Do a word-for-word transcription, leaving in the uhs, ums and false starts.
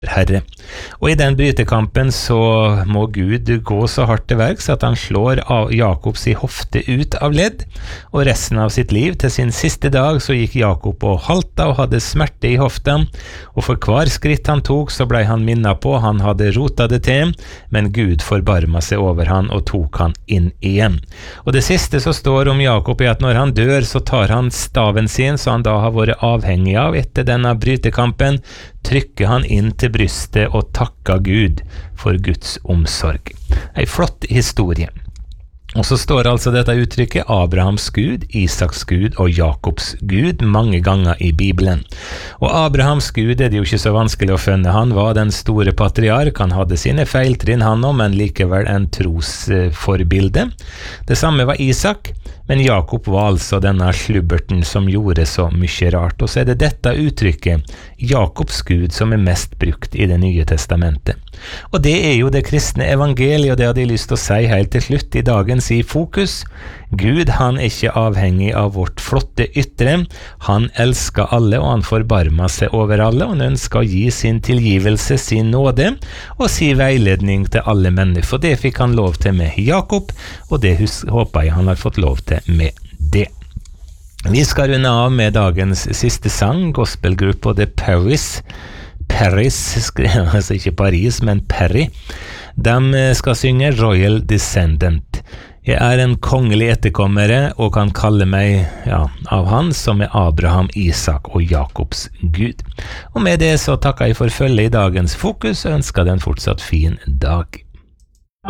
Herre. Og i den brytekampen så må Gud gå så hardt til verks at han slår av Jakobs i hofte ut av ledd, og resten av sitt liv til sin siste dag så gikk Jakob og halta og hadde smerte i hofta, og for hver skritt han tok så blei han minnet på han hadde rota det til, men Gud forbarma seg over han og tok han inn igjen. Og det siste som står om Jakob er at når han dør så tar han staven sin, så han da har vært avhengig av etter denne brytekampen, trykker han inn til brystet og takker Gud for Guds omsorg. En flott historie. Og så står altså dette uttrykket Abrahams Gud, Isaks Gud og Jakobs Gud mange ganger i Bibelen. Og Abrahams Gud er det jo ikke så vanskelig å finne. Han var den store patriark, han hadde sine feiltrinn han også, men likevel en trosforbilde. Det samme var Isak, men Jakob var altså denne slubberten som gjorde så mye rart. Og så er det dette uttrykket, Jakobs Gud, som er mest brukt i det nye testamentet. Og det er jo det kristne evangeliet, og det hadde jeg lyst til å si helt til slutt i dagens i fokus. Gud, han er ikke avhengig av vårt flotte ytre. Han elsker alle, og han forbarmer seg over alle, og han ønsker å gi sin tilgivelse, sin nåde, og sin veiledning til alle mennesker. For det fikk han lov til med Jakob, og det håper jeg han har fått lov til med det. Vi skal runde av med dagens siste sang, gospelgruppa The Paris. Paris, altså ikke Paris, men Perry. De skal synge Royal Descendant. Jeg er en kongelig etterkommere og kan kalle meg ja, av han som er Abraham, Isak og Jakobs Gud. Og med det så takker jeg for følge i dagens fokus og ønsker deg en fortsatt fin dag.